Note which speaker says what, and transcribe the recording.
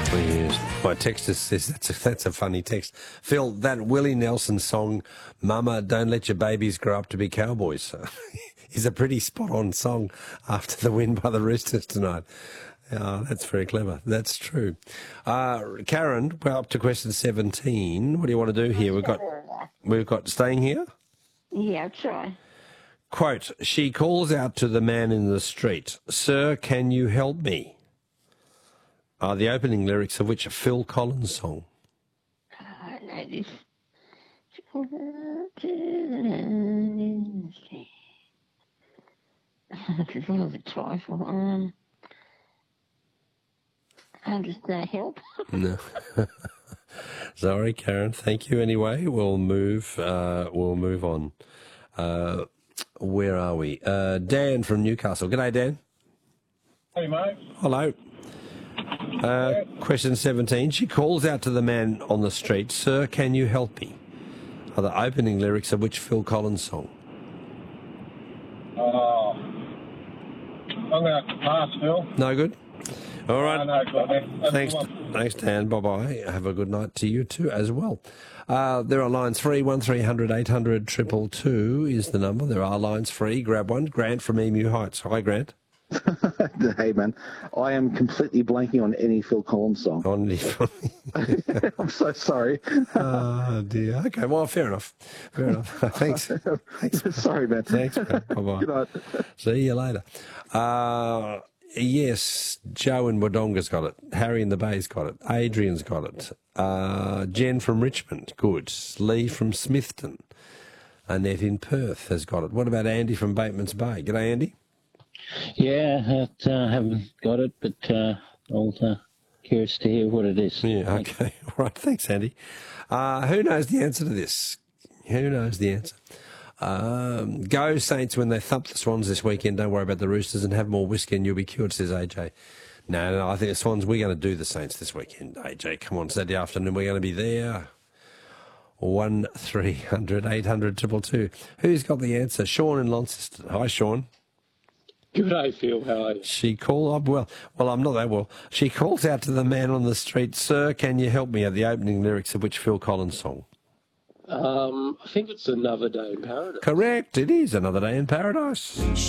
Speaker 1: Yes. My texter says that's a funny text. Phil, that Willie Nelson song, Mama, Don't Let Your Babies Grow Up to Be Cowboys, is a pretty spot-on song after the win by the Roosters tonight. That's very clever. That's true. Karen, we're up to question 17. What do you want to do here? We've got staying here?
Speaker 2: Yeah, I'll try.
Speaker 1: Quote, she calls out to the man in the street, "Sir, can you help me?" Are the opening lyrics of which a Phil Collins song?
Speaker 2: I know this. It's one of the trifle. Just help.
Speaker 1: No. Sorry, Karen. Thank you anyway. We'll move on. Where are we? Dan from Newcastle. G'day, Dan.
Speaker 3: Hey, mate.
Speaker 1: Hello. Question 17. She calls out to the man on the street, "Sir, can you help me?" Are the opening lyrics of which Phil Collins song?
Speaker 3: I'm going to have to pass, Phil.
Speaker 1: No good? All right.
Speaker 3: No good, man.
Speaker 1: Thanks, Dan. Bye-bye. Have a good night to you too as well. There are lines free. 1300 800 222 is the number. There are lines free. Grab one. Grant from Emu Heights. Hi, Grant.
Speaker 4: Hey, man. I am completely blanking on any Phil Collins song. I'm so sorry.
Speaker 1: Oh, dear. Okay, well, fair enough. Thanks.
Speaker 4: Sorry, man.
Speaker 1: Thanks, man. Bye-bye.
Speaker 4: Good night.
Speaker 1: See you later. Yes, Joe in Wodonga's got it. Harry in the Bay's got it. Adrian's got it. Jen from Richmond, good. Lee from Smithton. Annette in Perth has got it. What about Andy from Bateman's Bay? G'day, Andy.
Speaker 5: Yeah, I haven't got it, but I'll curious to hear what it is.
Speaker 1: Yeah, okay. All right, thanks, Andy. Who knows the answer to this? Who knows the answer? Go Saints when they thump the Swans this weekend. Don't worry about the Roosters and have more whiskey and you'll be cured, says AJ. No, I think the Swans, we're going to do the Saints this weekend, AJ. Come on, Saturday afternoon, we're going to be there. 1300 800 222. Who's got the answer? Sean in Launceston. Hi, Sean.
Speaker 6: Good day, Phil. How are you?
Speaker 1: I'm not that well. She calls out to the man on the street, "Sir, can you help me?" Are the opening lyrics of which Phil Collins song?
Speaker 6: I think it's Another Day in Paradise.
Speaker 1: Correct. It is Another Day in Paradise.